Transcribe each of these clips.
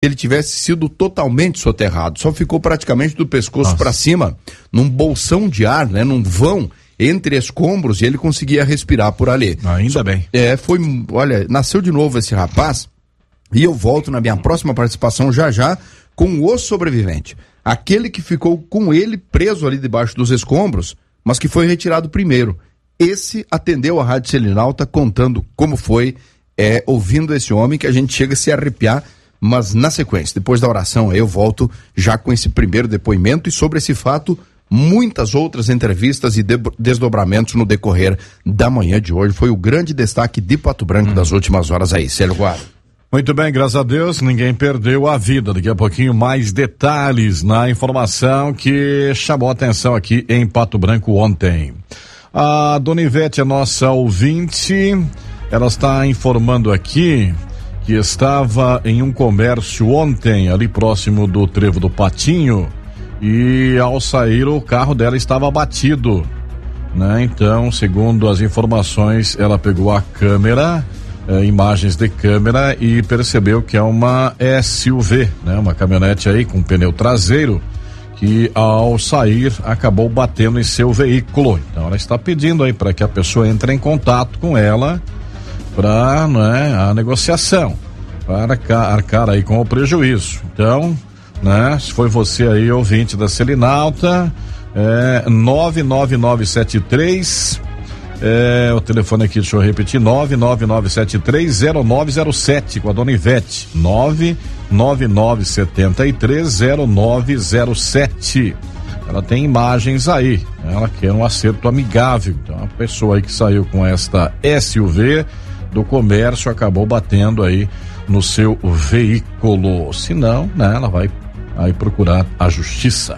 que ele tivesse sido totalmente soterrado. Só ficou praticamente do pescoço para cima, num bolsão de ar, né? Num vão entre escombros, e ele conseguia respirar por ali. Ainda bem. Olha, nasceu de novo esse rapaz, e eu volto na minha próxima participação já com o sobrevivente. Aquele que ficou com ele preso ali debaixo dos escombros, mas que foi retirado primeiro. Esse atendeu a Rádio Selinalta contando como foi, ouvindo esse homem, que a gente chega a se arrepiar, mas na sequência, depois da oração, eu volto já com esse primeiro depoimento, e sobre esse fato, muitas outras entrevistas e desdobramentos no decorrer da manhã de hoje. Foi o grande destaque de Pato Branco das últimas horas aí, Célio Guarda. Muito bem, graças a Deus, ninguém perdeu a vida. Daqui a pouquinho mais detalhes na informação que chamou a atenção aqui em Pato Branco ontem. A Dona Ivete, a nossa ouvinte, ela está informando aqui que estava em um comércio ontem, ali próximo do Trevo do Patinho, e ao sair o carro dela estava batido, né? Então, segundo as informações, ela pegou a câmera, imagens de câmera, e percebeu que é uma SUV, né? Uma caminhonete aí com pneu traseiro, que ao sair acabou batendo em seu veículo. Então ela está pedindo aí para que a pessoa entre em contato com ela para, né, a negociação, para arcar aí com o prejuízo. Então, né, se foi você aí, ouvinte da Selinalta, 99973, o telefone aqui, deixa eu repetir, 999730907, com a Dona Ivete, 999730907. Ela tem imagens aí, ela quer um acerto amigável. Então a pessoa aí que saiu com esta SUV do comércio acabou batendo aí no seu veículo. Se não, né, ela vai aí procurar a justiça.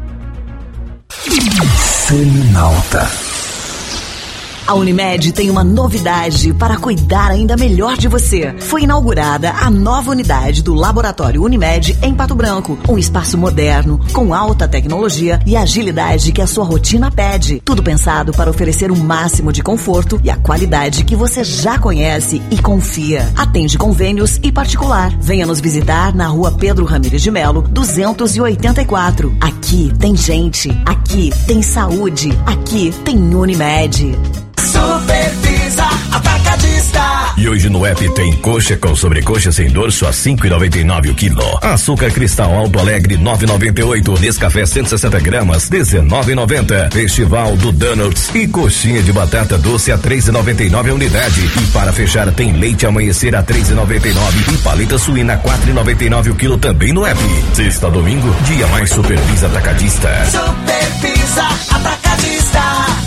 Selinalta. A Unimed tem uma novidade para cuidar ainda melhor de você. Foi inaugurada a nova unidade do Laboratório Unimed em Pato Branco. Um espaço moderno, com alta tecnologia e agilidade que a sua rotina pede. Tudo pensado para oferecer o máximo de conforto e a qualidade que você já conhece e confia. Atende convênios e particular. Venha nos visitar na Rua Pedro Ramires de Melo, 284. Aqui tem gente, aqui tem saúde, aqui tem Unimed. Supervisa Atacadista. E hoje no app tem coxa com sobrecoxa sem dorso a 5,99 o quilo. Açúcar Cristal Alto Alegre 9,98. Nescafé 160 gramas 19,90. Festival do Donuts e coxinha de batata doce a 3,99 a unidade. E para fechar tem leite amanhecer a 3,99 e paleta suína 4,99 o quilo também no app. Sexta a domingo, dia mais Supervisa Atacadista. Supervisa Atacadista.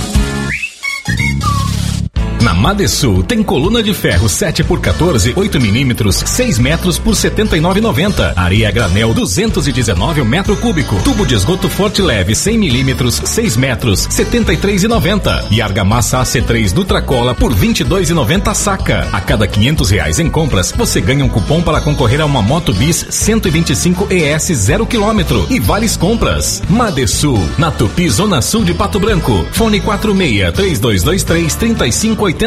Na Madesul tem coluna de ferro 7x14, 8 milímetros, 6 metros por R$ 79,90. Areia granel 219 metro cúbico. Tubo de esgoto forte leve 100 milímetros, 6 metros, R$ 73,90. E argamassa AC3 Nutracola por R$ 22,90 saca. A cada R$500 em compras, você ganha um cupom para concorrer a uma Moto Bis 125 ES 0 km e várias compras. Madesul, na Tupi, Zona Sul de Pato Branco. Fone 46-3223-3582.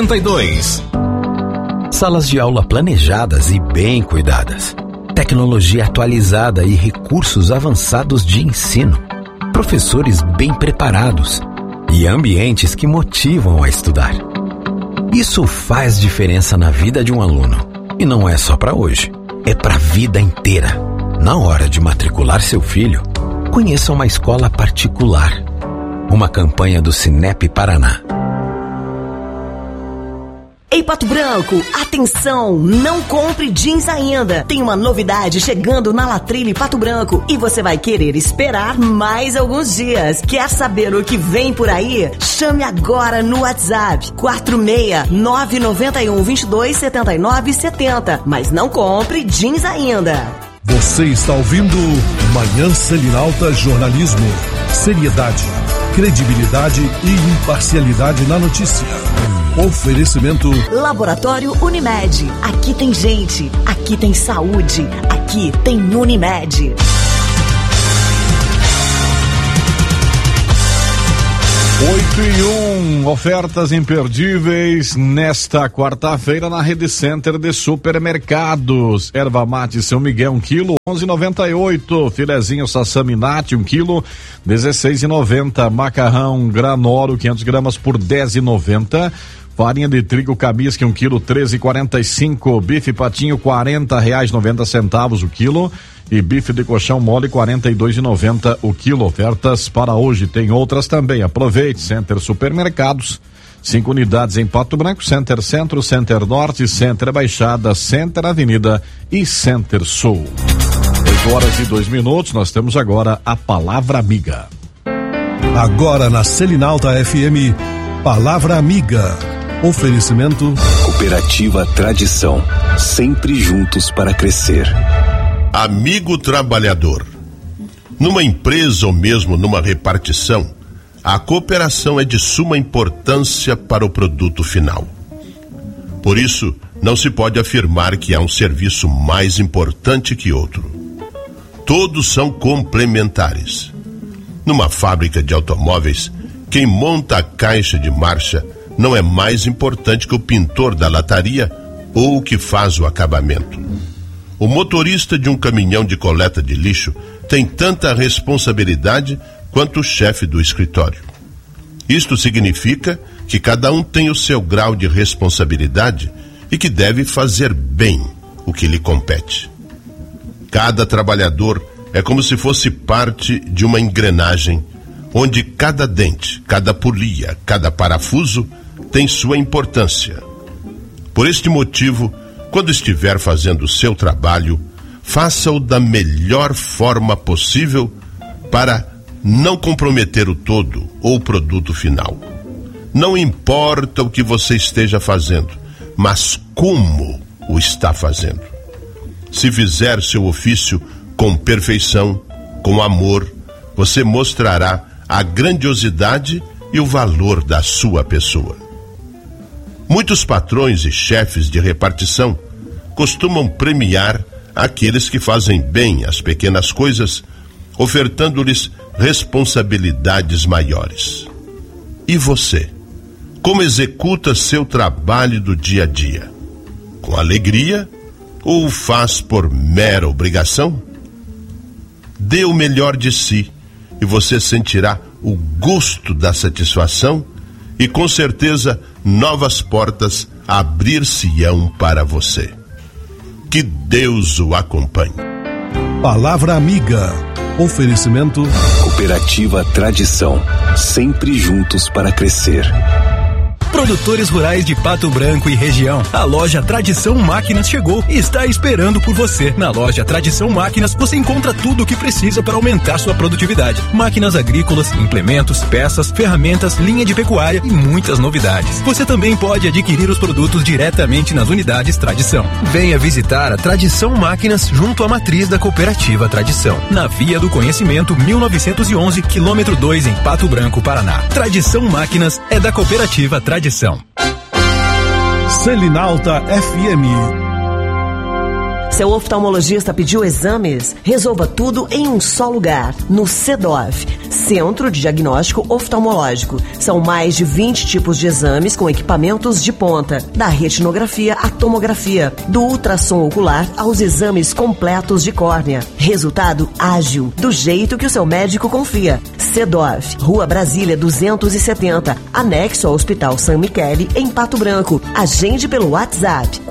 Salas de aula planejadas e bem cuidadas. Tecnologia atualizada e recursos avançados de ensino. Professores bem preparados e ambientes que motivam a estudar. Isso faz diferença na vida de um aluno. E não é só para hoje, é para a vida inteira. Na hora de matricular seu filho, conheça uma escola particular. Uma campanha do Cinep Paraná. Ei, Pato Branco, atenção, não compre jeans ainda. Tem uma novidade chegando na Latrilli Pato Branco e você vai querer esperar mais alguns dias. Quer saber o que vem por aí? Chame agora no WhatsApp 46991227970, mas não compre jeans ainda. Você está ouvindo Manhã Selinalta Jornalismo. Seriedade, credibilidade e imparcialidade na notícia. Oferecimento Laboratório Unimed. Aqui tem gente, aqui tem saúde, aqui tem Unimed. 8:01, ofertas imperdíveis nesta quarta-feira na Rede Center de Supermercados. Erva mate São Miguel 1 quilo, 11,98. Filezinho Sassaminati 1 quilo, 16,90. Macarrão Granoro 500 gramas por 10,90. Farinha de trigo Cabisque 1 quilo, 13,45. Bife patinho R$40,90 o quilo. E bife de colchão mole R$42,90 o quilo. Ofertas para hoje, tem outras também. Aproveite. Center Supermercados, 5 unidades em Pato Branco, Center Centro, Center Norte, Center Baixada, Center Avenida e Center Sul. 8h02, nós temos agora a Palavra Amiga. Agora na Selinalta FM, Palavra Amiga. Oferecimento Cooperativa Tradição, sempre juntos para crescer. Amigo trabalhador. Numa empresa ou mesmo numa repartição, a cooperação é de suma importância para o produto final. Por isso, não se pode afirmar que há um serviço mais importante que outro. Todos são complementares. Numa fábrica de automóveis, quem monta a caixa de marcha não é mais importante que o pintor da lataria ou o que faz o acabamento. O motorista de um caminhão de coleta de lixo tem tanta responsabilidade quanto o chefe do escritório. Isto significa que cada um tem o seu grau de responsabilidade e que deve fazer bem o que lhe compete. Cada trabalhador é como se fosse parte de uma engrenagem, onde cada dente, cada polia, cada parafuso tem sua importância. Por este motivo, quando estiver fazendo o seu trabalho, faça-o da melhor forma possível para não comprometer o todo ou o produto final. Não importa o que você esteja fazendo, mas como o está fazendo. Se fizer seu ofício com perfeição, com amor, você mostrará a grandiosidade e o valor da sua pessoa. Muitos patrões e chefes de repartição costumam premiar aqueles que fazem bem as pequenas coisas, ofertando-lhes responsabilidades maiores. E você? Como executa seu trabalho do dia a dia? Com alegria ou o faz por mera obrigação? Dê o melhor de si e você sentirá o gosto da satisfação e com certeza novas portas abrir-se-ão para você. Que Deus o acompanhe. Palavra Amiga. Oferecimento Cooperativa Tradição, sempre juntos para crescer. Produtores rurais de Pato Branco e região. A loja Tradição Máquinas chegou e está esperando por você. Na loja Tradição Máquinas você encontra tudo o que precisa para aumentar sua produtividade. Máquinas agrícolas, implementos, peças, ferramentas, linha de pecuária e muitas novidades. Você também pode adquirir os produtos diretamente nas unidades Tradição. Venha visitar a Tradição Máquinas junto à matriz da Cooperativa Tradição. Na Via do Conhecimento 1911, quilômetro 2 em Pato Branco, Paraná. Tradição Máquinas é da Cooperativa Tradição. Selinalta FM. Seu oftalmologista pediu exames? Resolva tudo em um só lugar, no CEDOF, Centro de Diagnóstico Oftalmológico. São mais de 20 tipos de exames com equipamentos de ponta, da retinografia à tomografia, do ultrassom ocular aos exames completos de córnea. Resultado ágil, do jeito que o seu médico confia. CEDOF, Rua Brasília 270, anexo ao Hospital San Michele, em Pato Branco. Agende pelo WhatsApp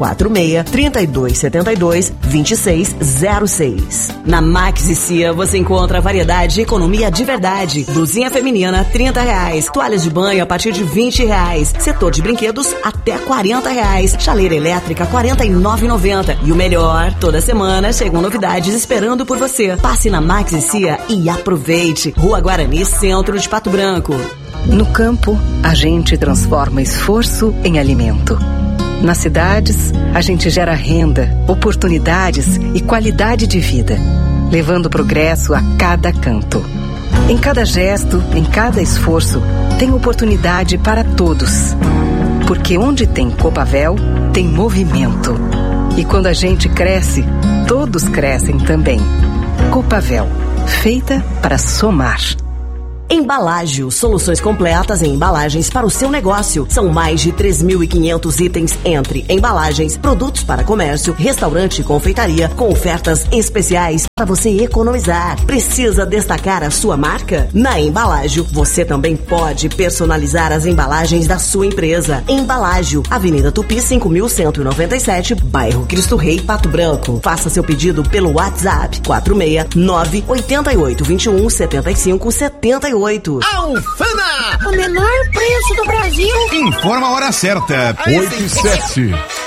46-3272-2606. Na Max e Cia você encontra variedade e economia de verdade. Blusinha feminina R$30, toalhas de banho a partir de R$20, setor de brinquedos até R$40, chaleira elétrica R$49,90. E o melhor, toda semana chegam novidades esperando por você. Passe na Max e Cia e aproveite. Rua Guarani, Centro de Pato Branco. No campo, a gente transforma esforço em alimento. Nas cidades, a gente gera renda, oportunidades e qualidade de vida, levando progresso a cada canto. Em cada gesto, em cada esforço, tem oportunidade para todos. Porque onde tem Copavel, tem movimento. E quando a gente cresce, todos crescem também. Copavel, feita para somar. Embalágio, soluções completas em embalagens para o seu negócio. São mais de 3.500 itens entre embalagens, produtos para comércio, restaurante e confeitaria, com ofertas especiais para você economizar. Precisa destacar a sua marca? Na Embalágio, você também pode personalizar as embalagens da sua empresa. Embalágio, Avenida Tupi 5.197, bairro Cristo Rei, Pato Branco. Faça seu pedido pelo WhatsApp 469-8821-7578. Alfama! O menor preço do Brasil. Informa a hora certa. 8 e 7.